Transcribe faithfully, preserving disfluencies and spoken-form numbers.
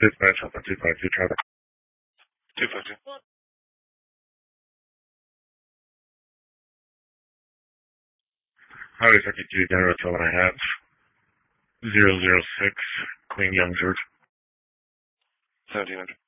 Dispatch, Alpha two five two traffic. two five two. Highway fifty-two, Denver, two and a half. zero zero six, Queen Young, George. seventeen hundred.